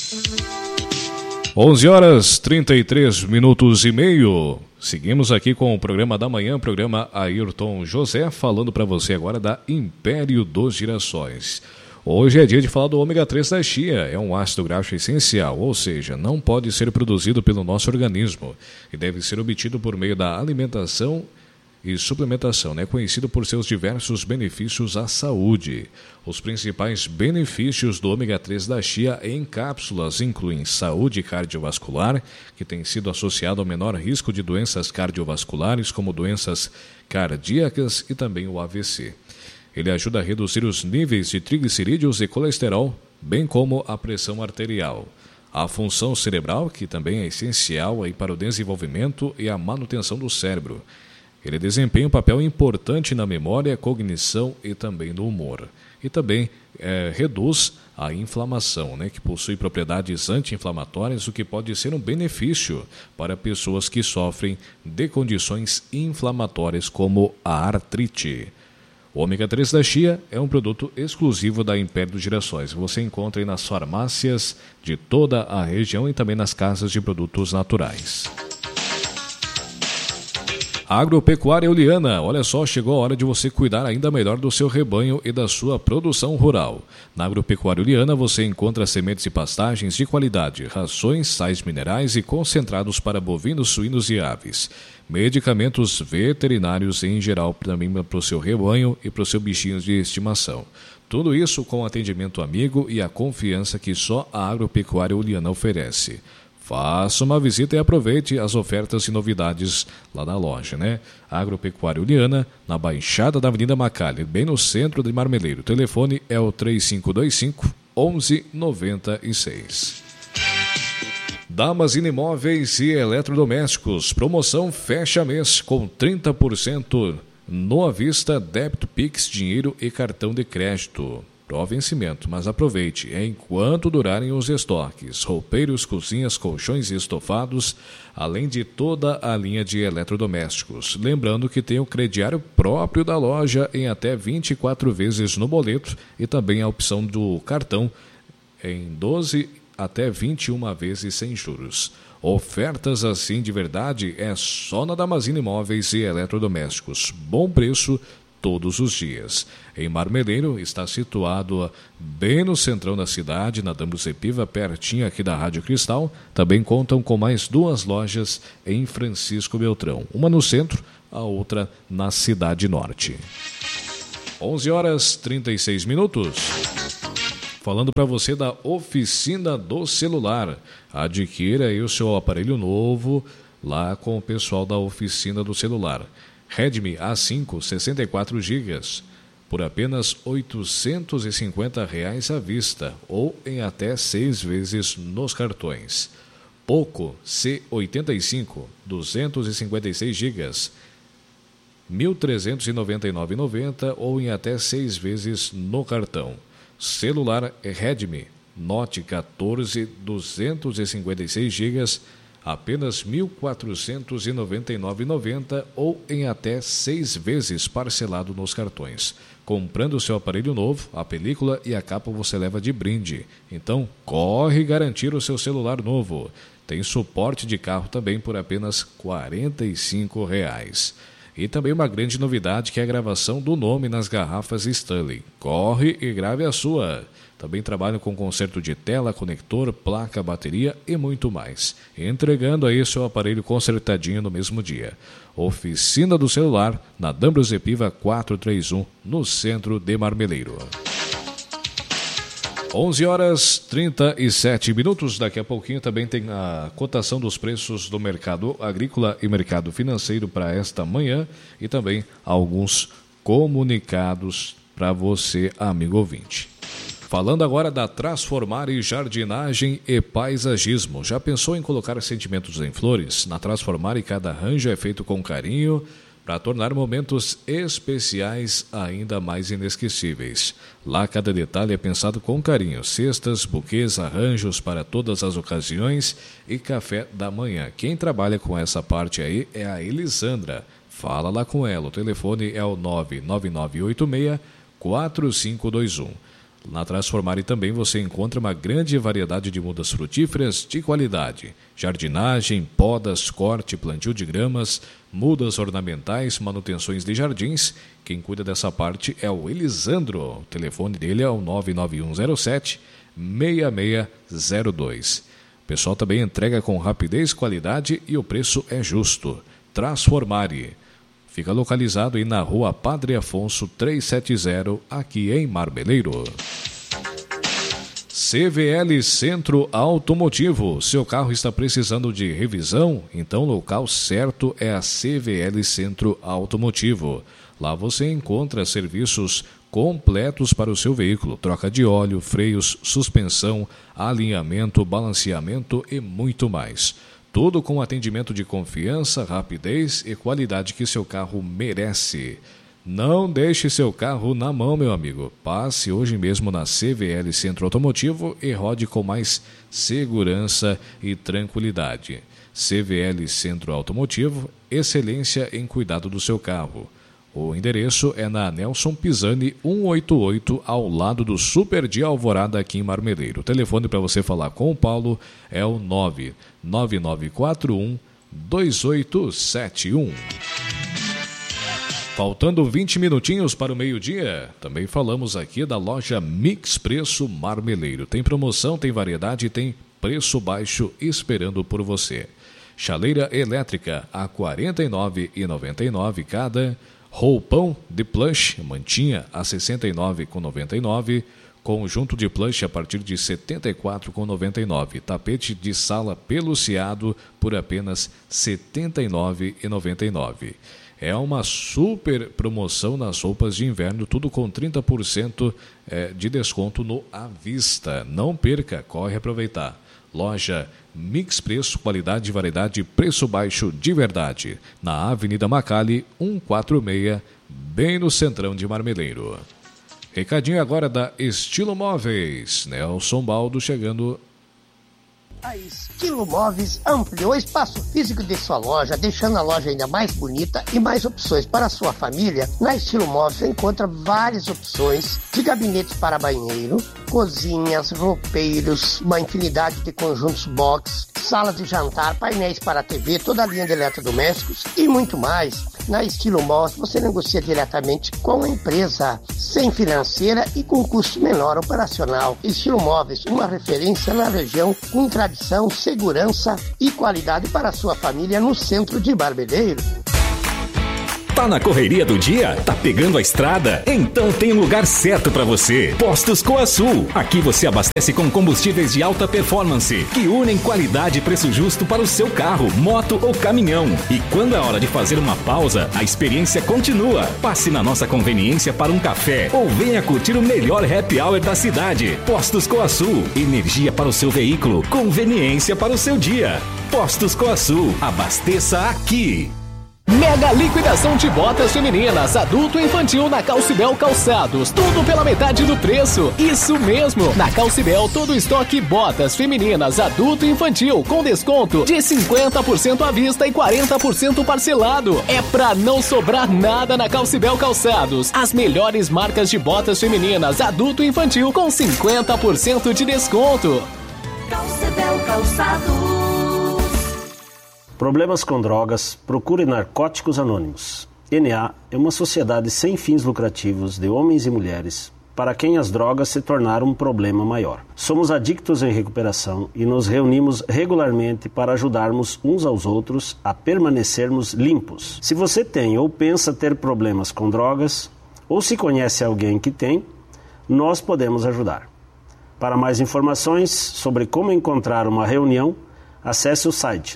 11h33 minutos. Seguimos aqui com o programa da manhã, programa Ayrton José, falando para você agora da Império dos Girassóis. Hoje é dia de falar do ômega 3 da chia. É um ácido graxo essencial, ou seja, não pode ser produzido pelo nosso organismo e deve ser obtido por meio da alimentação e suplementação, conhecido por seus diversos benefícios à saúde. Os principais benefícios do ômega 3 da chia em cápsulas incluem saúde cardiovascular, que tem sido associado ao menor risco de doenças cardiovasculares, como doenças cardíacas e também o AVC. Ele ajuda a reduzir os níveis de triglicerídeos e colesterol, bem como a pressão arterial. A função cerebral, que também é essencial para o desenvolvimento e a manutenção do cérebro. Ele desempenha um papel importante na memória, cognição e também no humor. E também reduz a inflamação, que possui propriedades anti-inflamatórias, o que pode ser um benefício para pessoas que sofrem de condições inflamatórias como a artrite. O ômega 3 da chia é um produto exclusivo da Império dos Girassóis. Você encontra nas farmácias de toda a região e também nas casas de produtos naturais. Agropecuária Euliana, olha só, chegou a hora de você cuidar ainda melhor do seu rebanho e da sua produção rural. Na Agropecuária Euliana você encontra sementes e pastagens de qualidade, rações, sais minerais e concentrados para bovinos, suínos e aves. Medicamentos veterinários em geral também para o seu rebanho e para os seus bichinhos de estimação. Tudo isso com atendimento amigo e a confiança que só a Agropecuária Euliana oferece. Faça uma visita e aproveite as ofertas e novidades lá na loja, Agropecuária Euliana, na Baixada da Avenida Macalé, bem no centro de Marmeleiro. O telefone é o 3525-1196. Damasine Imóveis e Eletrodomésticos, promoção fecha mês com 30% no à vista, débito, Pix, dinheiro e cartão de crédito. Pro vencimento, mas aproveite enquanto durarem os estoques. Roupeiros, cozinhas, colchões e estofados, além de toda a linha de eletrodomésticos. Lembrando que tem o crediário próprio da loja em até 24 vezes no boleto e também a opção do cartão em 12 até 21 vezes sem juros. Ofertas assim de verdade é só na Damasine Imóveis e Eletrodomésticos. Bom preço todos os dias. Em Marmeleiro, está situado bem no centrão da cidade, na Dambrus Epiva, pertinho aqui da Rádio Cristal. Também contam com mais 2 lojas em Francisco Beltrão. Uma no centro, a outra na Cidade Norte. 11h36. Falando para você da Oficina do Celular. Adquira aí o seu aparelho novo lá com o pessoal da Oficina do Celular. Redmi A5 64 GB por apenas R$ 850 à vista ou em até 6 vezes nos cartões. Poco C85 256 GB R$ 1.399,90 ou em até 6 vezes no cartão. Celular Redmi Note 14 256 GB apenas R$ 1.499,90 ou em até 6 vezes parcelado nos cartões. Comprando o seu aparelho novo, a película e a capa você leva de brinde. Então, corre garantir o seu celular novo. Tem suporte de carro também por apenas R$ 45. E também uma grande novidade que é a gravação do nome nas garrafas Stanley. Corre e grave a sua. Também trabalham com conserto de tela, conector, placa, bateria e muito mais. Entregando aí seu aparelho consertadinho no mesmo dia. Oficina do Celular, na Dambrus Epiva 431, no centro de Marmeleiro. 11h37. Daqui a pouquinho também tem a cotação dos preços do mercado agrícola e mercado financeiro para esta manhã e também alguns comunicados para você, amigo ouvinte. Falando agora da Transformare Jardinagem e Paisagismo. Já pensou em colocar sentimentos em flores? Na Transformare cada arranjo é feito com carinho para tornar momentos especiais ainda mais inesquecíveis. Lá cada detalhe é pensado com carinho. Cestas, buquês, arranjos para todas as ocasiões e café da manhã. Quem trabalha com essa parte aí é a Elisandra. Fala lá com ela. O telefone é o 99986-4521. Na Transformare também você encontra uma grande variedade de mudas frutíferas de qualidade. Jardinagem, podas, corte, plantio de gramas, mudas ornamentais, manutenções de jardins. Quem cuida dessa parte é o Elisandro. O telefone dele é o 99107-6602. O pessoal também entrega com rapidez, qualidade e o preço é justo. Transformare. Fica localizado aí na Rua Padre Afonso 370, aqui em Marmeleiro. CVL Centro Automotivo. Seu carro está precisando de revisão? Então o local certo é a CVL Centro Automotivo. Lá você encontra serviços completos para o seu veículo: troca de óleo, freios, suspensão, alinhamento, balanceamento e muito mais. Tudo com atendimento de confiança, rapidez e qualidade que seu carro merece. Não deixe seu carro na mão, meu amigo. Passe hoje mesmo na CVL Centro Automotivo e rode com mais segurança e tranquilidade. CVL Centro Automotivo, excelência em cuidado do seu carro. O endereço é na Nelson Pisani 188, ao lado do Super de Alvorada, aqui em Marmeleiro. O telefone para você falar com o Paulo é o 99941-2871. Faltando 20 minutinhos para o meio-dia, também falamos aqui da loja Mix Preço Marmeleiro. Tem promoção, tem variedade, tem preço baixo esperando por você. Chaleira elétrica a R$ 49,99 cada. Roupão de plush, mantinha a R$ 69,99. Conjunto de plush a partir de R$ 74,99. Tapete de sala peluciado por apenas R$ 79,99. É uma super promoção nas roupas de inverno, tudo com 30% de desconto no à vista. Não perca, corre aproveitar. Loja Mix Preço, qualidade, variedade, preço baixo de verdade. Na Avenida Macali, 146, bem no centrão de Marmeleiro. Recadinho agora da Estilo Móveis. Nelson Baldo chegando. A Estilo Móveis ampliou o espaço físico de sua loja, deixando a loja ainda mais bonita e mais opções para a sua família. Na Estilo Móveis você encontra várias opções de gabinetes para banheiro, cozinhas, roupeiros, uma infinidade de conjuntos box, salas de jantar, painéis para TV, toda a linha de eletrodomésticos e muito mais. Na Estilo Móveis você negocia diretamente com a empresa, sem financeira e com custo menor operacional. Estilo Móveis, uma referência na região com tradição, segurança e qualidade para a sua família no centro de Marmeleiro. Tá na correria do dia? Tá pegando a estrada? Então tem um lugar certo para você. Postos Coasul. Aqui você abastece com combustíveis de alta performance, que unem qualidade e preço justo para o seu carro, moto ou caminhão. E quando é hora de fazer uma pausa, a experiência continua. Passe na nossa conveniência para um café ou venha curtir o melhor happy hour da cidade. Postos Coasul. Energia para o seu veículo, conveniência para o seu dia. Postos Coasul. Abasteça aqui. Mega liquidação de botas femininas, adulto e infantil na Calcibel Calçados. Tudo pela metade do preço. Isso mesmo. Na Calcibel, todo o estoque botas femininas, adulto e infantil, com desconto de 50% à vista e 40% parcelado. É pra não sobrar nada na Calcibel Calçados. As melhores marcas de botas femininas, adulto e infantil, com 50% de desconto. Calcibel Calçados. Problemas com drogas, procure Narcóticos Anônimos. NA é uma sociedade sem fins lucrativos de homens e mulheres para quem as drogas se tornaram um problema maior. Somos adictos em recuperação e nos reunimos regularmente para ajudarmos uns aos outros a permanecermos limpos. Se você tem ou pensa ter problemas com drogas, ou se conhece alguém que tem, nós podemos ajudar. Para mais informações sobre como encontrar uma reunião, acesse o site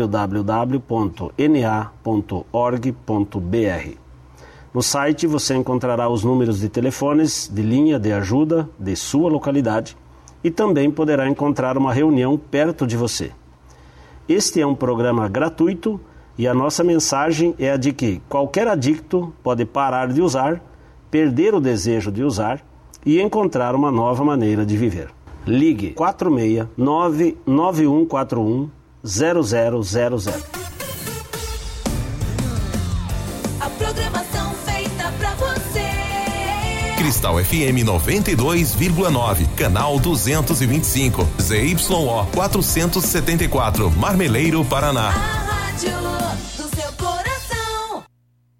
www.na.org.br. No site você encontrará os números de telefones de linha de ajuda de sua localidade e também poderá encontrar uma reunião perto de você. Este é um programa gratuito e a nossa mensagem é a de que qualquer adicto pode parar de usar, perder o desejo de usar e encontrar uma nova maneira de viver. Ligue 469-9141-0000. A programação feita pra você. Cristal FM 92,9, canal 225, ZYO 474, Marmeleiro, Paraná. A rádio